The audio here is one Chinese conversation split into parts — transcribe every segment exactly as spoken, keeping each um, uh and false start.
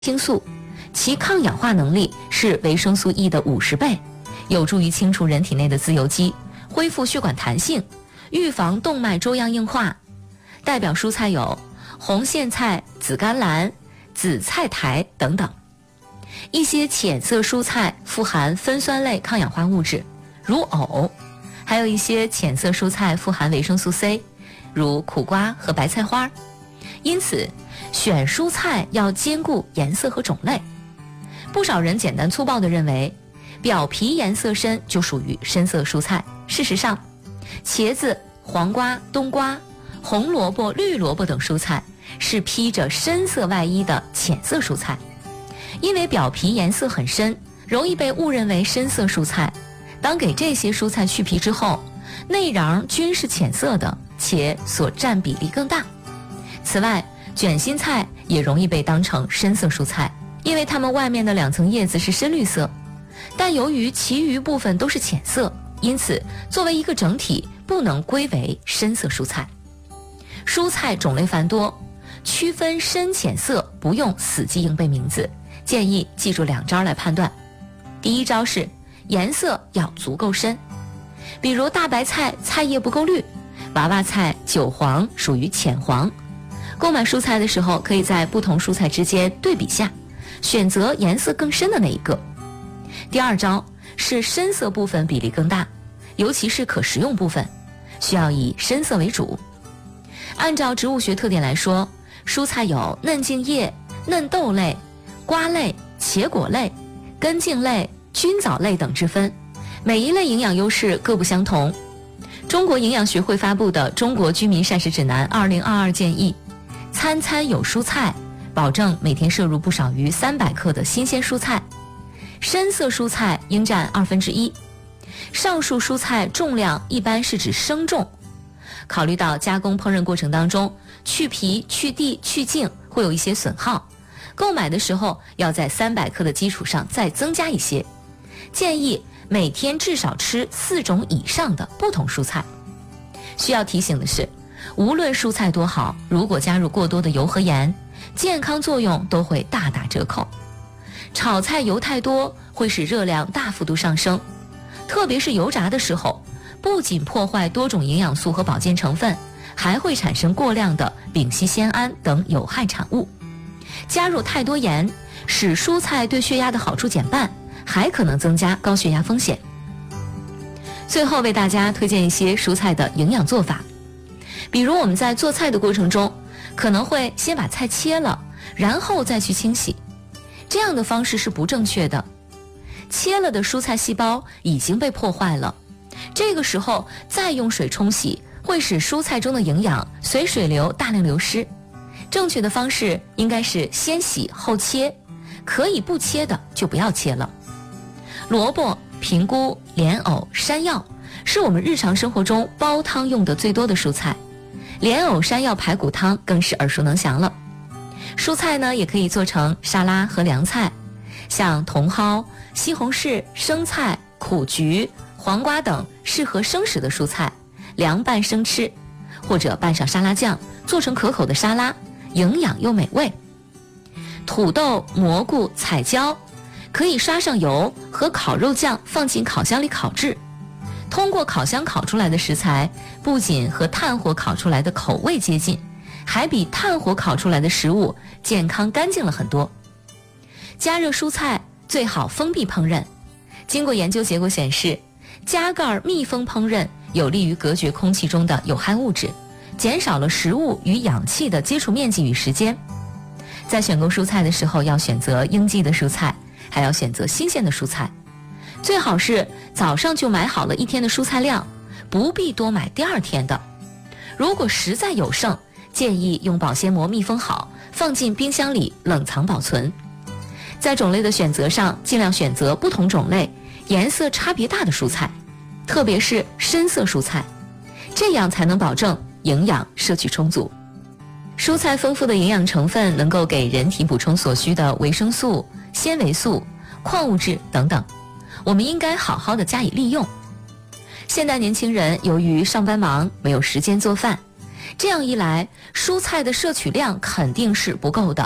青素，其抗氧化能力是维生素 E 的五十倍，有助于清除人体内的自由基，恢复血管弹性，预防动脉粥样硬化。代表蔬菜有红苋菜、紫甘蓝、紫菜苔等等。一些浅色蔬菜富含酚酸类抗氧化物质，如藕，还有一些浅色蔬菜富含维生素 C， 如苦瓜和白菜花。因此，选蔬菜要兼顾颜色和种类。不少人简单粗暴地认为，表皮颜色深就属于深色蔬菜。事实上，茄子、黄瓜、冬瓜、红萝卜、绿萝卜等蔬菜是披着深色外衣的浅色蔬菜。因为表皮颜色很深，容易被误认为深色蔬菜。当给这些蔬菜去皮之后，内瓤均是浅色的，且所占比例更大。此外，卷心菜也容易被当成深色蔬菜，因为它们外面的两层叶子是深绿色，但由于其余部分都是浅色，因此作为一个整体不能归为深色蔬菜。蔬菜种类繁多，区分深浅色不用死记硬背名字，建议记住两招来判断。第一招是颜色要足够深，比如大白菜菜叶不够绿，娃娃菜韭黄属于浅黄。购买蔬菜的时候，可以在不同蔬菜之间对比下，选择颜色更深的那一个。第二招是深色部分比例更大，尤其是可食用部分，需要以深色为主。按照植物学特点来说，蔬菜有嫩茎叶、嫩豆类、瓜类、茄果类、根茎类、菌藻类等之分，每一类营养优势各不相同。中国营养学会发布的《中国居民膳食指南二零二二》建议，餐餐有蔬菜，保证每天摄入不少于三百克的新鲜蔬菜，深色蔬菜应占二分之一。上述蔬菜重量一般是指生重，考虑到加工烹饪过程当中去皮、去蒂、去茎会有一些损耗，购买的时候要在三百克的基础上再增加一些，建议每天至少吃四种以上的不同蔬菜。需要提醒的是，无论蔬菜多好，如果加入过多的油和盐，健康作用都会大打折扣。炒菜油太多会使热量大幅度上升，特别是油炸的时候，不仅破坏多种营养素和保健成分，还会产生过量的丙烯酰胺等有害产物。加入太多盐，使蔬菜对血压的好处减半，还可能增加高血压风险。最后为大家推荐一些蔬菜的营养做法。比如我们在做菜的过程中，可能会先把菜切了，然后再去清洗，这样的方式是不正确的。切了的蔬菜细胞已经被破坏了，这个时候再用水冲洗，会使蔬菜中的营养随水流大量流失。正确的方式应该是先洗后切，可以不切的就不要切了。萝卜、平菇、莲藕、山药是我们日常生活中煲汤用的最多的蔬菜，莲藕山药排骨汤更是耳熟能详了。蔬菜呢，也可以做成沙拉和凉菜，像茼蒿、西红柿、生菜、苦菊、黄瓜等适合生食的蔬菜，凉拌生吃，或者拌上沙拉酱，做成可口的沙拉，营养又美味。土豆、蘑菇、彩椒可以刷上油和烤肉酱，放进烤箱里烤制。通过烤箱烤出来的食材，不仅和炭火烤出来的口味接近，还比炭火烤出来的食物健康干净了很多。加热蔬菜最好封闭烹饪，经过研究结果显示，加盖密封烹饪有利于隔绝空气中的有害物质，减少了食物与氧气的接触面积与时间。在选购蔬菜的时候，要选择应季的蔬菜，还要选择新鲜的蔬菜，最好是早上就买好了一天的蔬菜量，不必多买第二天的。如果实在有剩，建议用保鲜膜密封好，放进冰箱里冷藏保存。在种类的选择上，尽量选择不同种类、颜色差别大的蔬菜，特别是深色蔬菜，这样才能保证营养摄取充足。蔬菜丰富的营养成分能够给人体补充所需的维生素、纤维素、矿物质等等，我们应该好好的加以利用。现代年轻人由于上班忙，没有时间做饭，这样一来，蔬菜的摄取量肯定是不够的，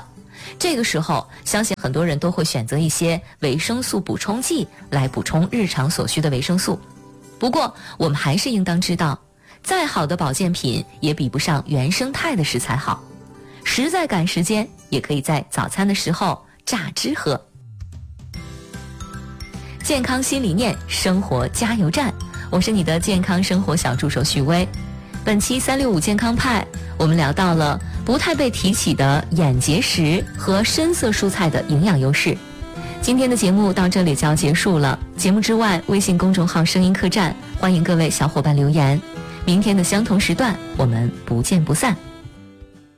这个时候，相信很多人都会选择一些维生素补充剂来补充日常所需的维生素。不过，我们还是应当知道，再好的保健品也比不上原生态的食材好。实在赶时间，也可以在早餐的时候榨汁喝。健康新理念，生活加油站，我是你的健康生活小助手许巍。本期三六五健康派，我们聊到了不太被提起的眼结石和深色蔬菜的营养优势。今天的节目到这里就要结束了。节目之外，微信公众号声音客栈，欢迎各位小伙伴留言。明天的相同时段，我们不见不散。